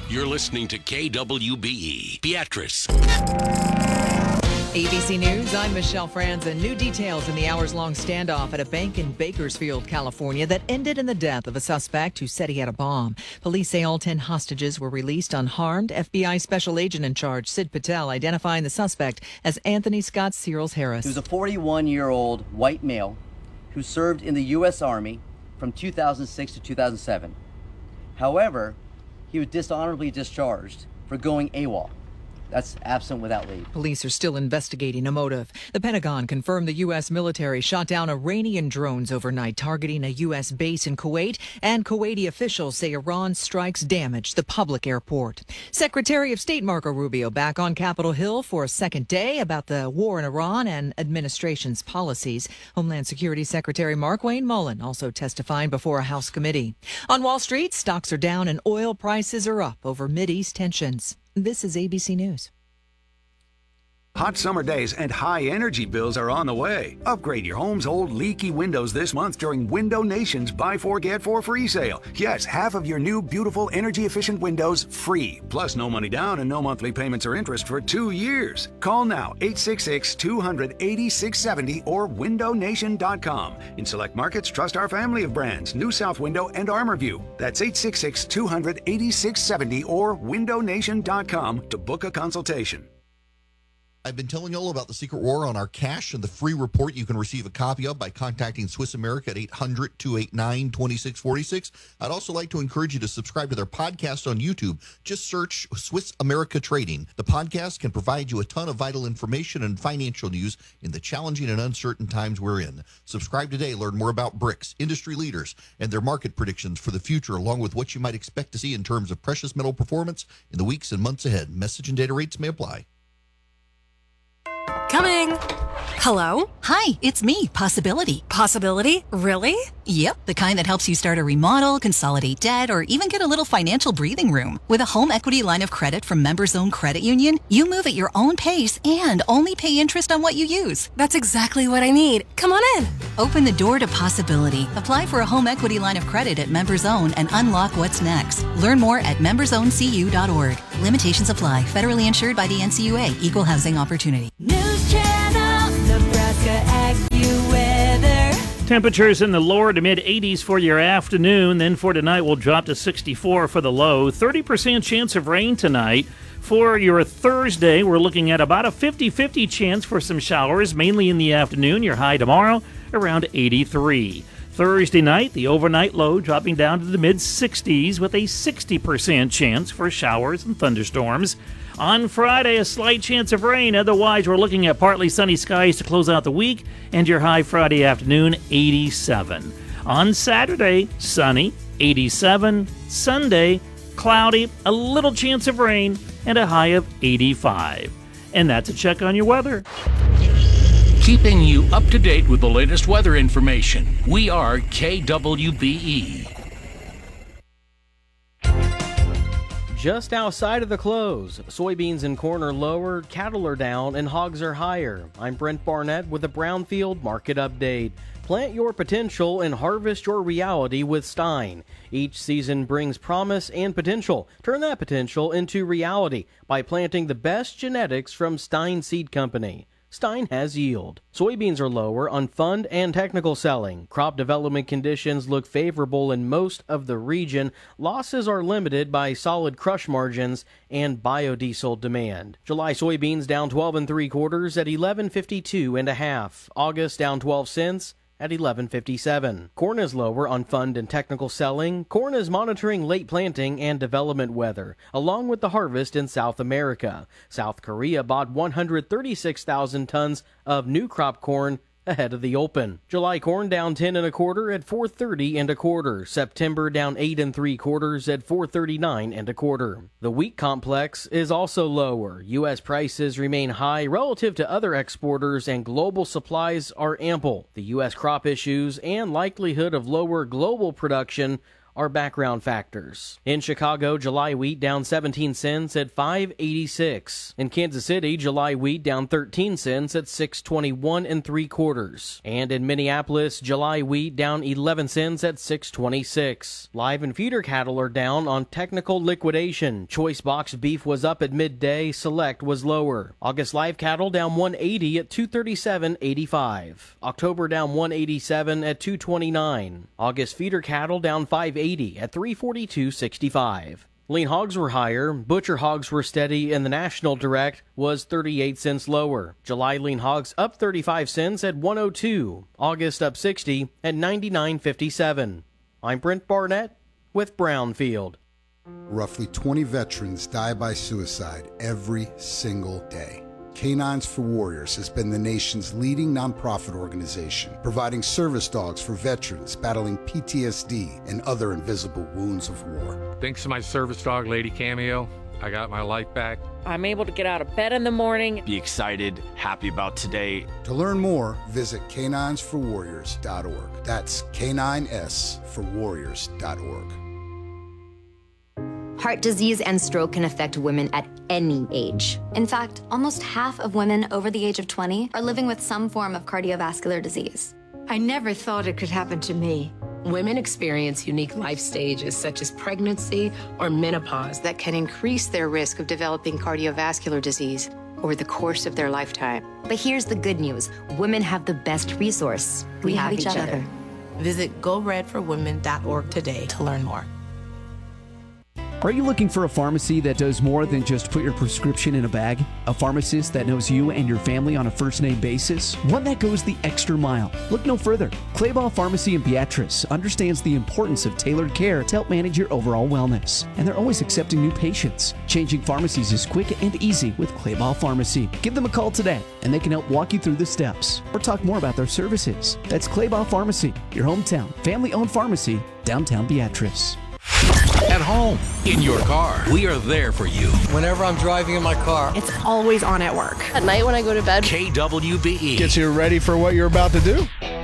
You're listening to KWBE, Beatrice. ABC News, I'm Michelle Franzen. New details in the hours-long standoff at a bank in Bakersfield, California that ended in the death of a suspect who said he had a bomb. Police say all 10 hostages were released unharmed. FBI Special Agent in charge, Sid Patel, identifying the suspect as Anthony Scott Searles Harris. He was a 41-year-old white male who served in the U.S. Army from 2006 to 2007. However, he was dishonorably discharged for going AWOL. That's absent without leave. Police are still investigating a motive. The Pentagon confirmed the U.S. military shot down Iranian drones overnight targeting a U.S. base in Kuwait, and Kuwaiti officials say Iran's strikes damaged the public airport. Secretary of State Marco Rubio back on Capitol Hill for a second day about the war in Iran and administration's policies. Homeland Security Secretary Markwayne Mullin also testifying before a House committee. On Wall Street, stocks are down and oil prices are up over Mideast tensions. This is ABC News. Hot summer days and high energy bills are on the way. Upgrade your home's old leaky windows this month during Window Nation's Buy 4 Get 4 free sale. Yes, half of your new beautiful energy efficient windows free. Plus no money down and no monthly payments or interest for 2 years. Call now 866-200-8670 or windownation.com. In select markets, trust our family of brands, New South Window and ArmorView. That's 866-200-8670 or windownation.com to book a consultation. I've been telling you all about the secret war on our cash and the free report you can receive a copy of by contacting Swiss America at 800-289-2646. I'd also like to encourage you to subscribe to their podcast on YouTube. Just search Swiss America Trading. The podcast can provide you a ton of vital information and financial news in the challenging and uncertain times we're in. Subscribe today. Learn more about BRICS, industry leaders, and their market predictions for the future, along with what you might expect to see in terms of precious metal performance in the weeks and months ahead. Message and data rates may apply. Coming. Hello? Hi, it's me, Possibility. Possibility? Really? Yep, the kind that helps you start a remodel, consolidate debt, or even get a little financial breathing room. With a home equity line of credit from Members Own Credit Union, you move at your own pace and only pay interest on what you use. That's exactly what I need. Come on in. Open the door to possibility. Apply for a home equity line of credit at Members Own and unlock what's next. Learn more at membersowncu.org. Limitations apply. Federally insured by the NCUA. Equal housing opportunity. News Channel, Nebraska AccuWeather. Temperatures in the lower to mid-80s for your afternoon. Then for tonight, we'll drop to 64 for the low. 30% chance of rain tonight. For your Thursday, we're looking at about a 50-50 chance for some showers, mainly in the afternoon. Your high tomorrow, around 83. Thursday night, the overnight low dropping down to the mid-60s with a 60% chance for showers and thunderstorms. On Friday, a slight chance of rain. Otherwise, we're looking at partly sunny skies to close out the week, and your high Friday afternoon, 87. On Saturday, sunny, 87. Sunday, cloudy, a little chance of rain, and a high of 85. And that's a check on your weather. Keeping you up to date with the latest weather information. We are KWBE. Just outside of the close, soybeans and corn are lower, cattle are down, and hogs are higher. I'm Brent Barnett with the Brownfield Market Update. Plant your potential and harvest your reality with Stein. Each season brings promise and potential. Turn that potential into reality by planting the best genetics from Stein Seed Company. Stein has yield. Soybeans are lower on fund and technical selling. Crop development conditions look favorable in most of the region. Losses are limited by solid crush margins and biodiesel demand. July soybeans down 12 3/4 at 11.52 1/2. August down 12 cents at 11.57. Corn is lower on fund and technical selling. Corn is monitoring late planting and development weather, along with the harvest in South America. South Korea bought 136,000 tons of new crop corn ahead of the open. July corn down 10 1/4 at 4.30 1/4. September down 8 3/4 at 4.39 1/4. The wheat complex is also lower. U.S. prices remain high relative to other exporters and global supplies are ample. The U.S. crop issues and likelihood of lower global production are background factors. In Chicago, July wheat down 17 cents at $5.86. In Kansas City, July wheat down 13 cents at $6.21 3/4. And in Minneapolis, July wheat down 11 cents at $6.26. Live and feeder cattle are down on technical liquidation. Choice box beef was up at midday, select was lower. August live cattle down 180 at $237.85. October down 187 at $229. August feeder cattle down 580 at $342.65. Lean hogs were higher, butcher hogs were steady, and the national direct was 38 cents lower. July lean hogs up 35 cents at $102. August up 60 at $99.57. I'm Brent Barnett with Brownfield. Roughly 20 veterans die by suicide every single day. Canines for Warriors has been the nation's leading nonprofit organization, providing service dogs for veterans battling PTSD and other invisible wounds of war. Thanks to my service dog, Lady Cameo, I got my life back. I'm able to get out of bed in the morning. Be excited, happy about today. To learn more, visit caninesforwarriors.org. That's caninesforwarriors.org. Heart disease and stroke can affect women at any age. In fact, almost half of women over the age of 20 are living with some form of cardiovascular disease. I never thought it could happen to me. Women experience unique life stages such as pregnancy or menopause that can increase their risk of developing cardiovascular disease over the course of their lifetime. But here's the good news. Women have the best resource. We have each other. Visit GoRedForWomen.org today to learn more. Are you looking for a pharmacy that does more than just put your prescription in a bag? A pharmacist that knows you and your family on a first-name basis? One that goes the extra mile? Look no further. Clayball Pharmacy in Beatrice understands the importance of tailored care to help manage your overall wellness. And they're always accepting new patients. Changing pharmacies is quick and easy with Clayball Pharmacy. Give them a call today, and they can help walk you through the steps or talk more about their services. That's Clayball Pharmacy, your hometown, family-owned pharmacy, downtown Beatrice. At home, in your car, we are there for you. Whenever I'm driving in my car. It's always on at work. At night when I go to bed. KWBE. Gets you ready for what you're about to do.